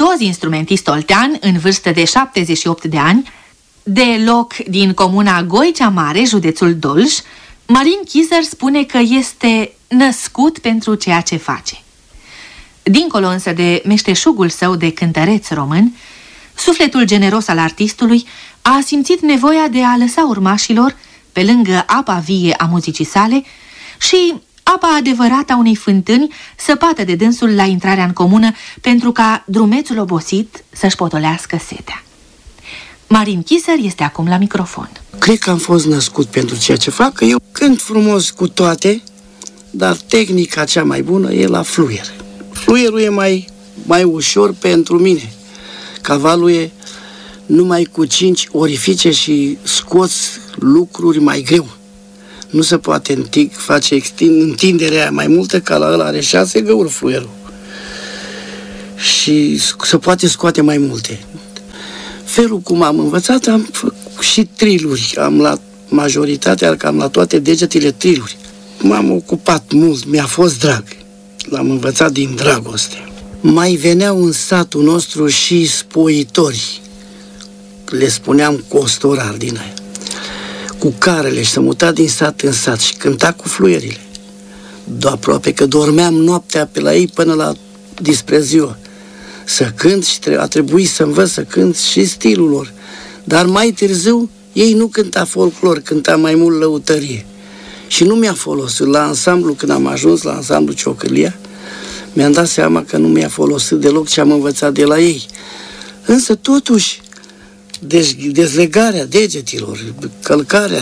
virtuoz instrumentist oltean, în vârstă de 78 de ani, de loc din comuna Goicea Mare, județul Dolj, Marin Chiser spune că este născut pentru ceea ce face. Dincolo însă de meșteșugul său de cântăreț român, sufletul generos al artistului a simțit nevoia de a lăsa urmașilor, pe lângă apa vie a muzicii sale, și apa adevărată a unei fântâni săpată de dânsul la intrarea în comună pentru ca drumețul obosit să-și potolească setea. Marin Chiser este acum la microfon. Cred că am fost născut pentru ceea ce fac, că eu cânt frumos cu toate, dar tehnica cea mai bună e la fluier. Fluierul e mai ușor pentru mine. Cavalul e numai cu 5 orifice și scoți lucruri mai greu. Nu se poate face întinderea mai multă, ca la ăla are 6 găuri fluierul. Și se poate scoate mai multe. Felul cum am învățat, am făcut și triluri. Am la majoritatea, că am la toate degetele triluri. M-am ocupat mult, mi-a fost drag. L-am învățat din dragoste. Mai veneau în satul nostru și spoitori. Le spuneam costorari din aia. Cu carele și se muta din sat în sat și cânta cu fluierile. Aproape că dormeam noaptea pe la ei până dispre ziua. Să cânt și a trebuit să învăț să cânt și stilul lor. Dar mai târziu ei nu cânta folclor, cânta mai mult lăutărie. Și nu mi-a folosit. La ansamblu, când am ajuns la ansamblu Ciocârlia, mi-am dat seama că nu mi-a folosit deloc ce am învățat de la ei. Însă totuși, dezlegarea degetilor, călcarea,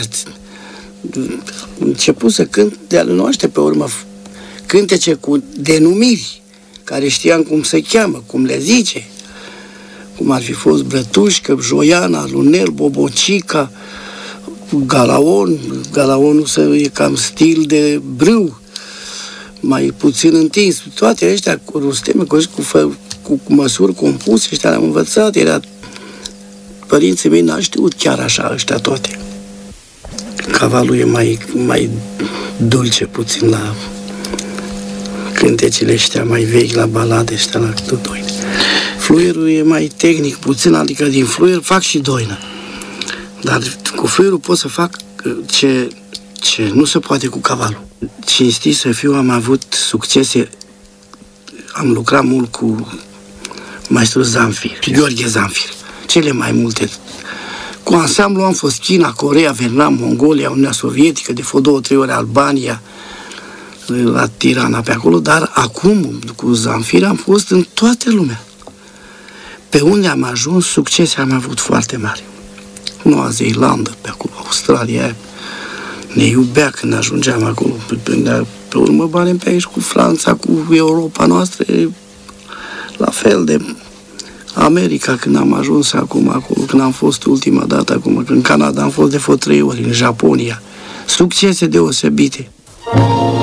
început să cânt de ale noastre pe urmă, cântece cu denumiri, care știam cum se cheamă, cum le zice, cum ar fi fost Brătușcă, Joiana, Lunel, Bobocica, Galaon. Galaonul e cam stil de brâu, mai puțin întins. Toate ăștia cu rusteme, cu măsuri compuse, ăștia le-am învățat. Părinții mei n-au știut chiar așa ăștia toate. Cavalul e mai dulce puțin la cântecele ăștia mai vechi, la balade ăștia, la doină. Fluierul e mai tehnic puțin, adică din fluier fac și doină. Dar cu fluierul pot să fac ce nu se poate cu cavalul. Cinstit să fiu, am avut succese, am lucrat mult cu maestrul Zamfir, Gheorghe Zamfir, cele mai multe. Cu ansamblu am fost China, Coreea, Vietnam, Mongolia, Uniunea Sovietică, de fost 2-3 ori Albania, la Tirana pe acolo, dar acum cu Zamfir am fost în toată lumea. Pe unde am ajuns, succese am avut foarte mari. Noua Zeelandă, pe acolo, Australia, ne iubea când ajungeam acolo. Pe urmă bani pe aici cu Franța, cu Europa noastră, la fel de America, când am ajuns acolo, când am fost ultima dată acum, în Canada am fost de 3 ori, în Japonia. Succese deosebite.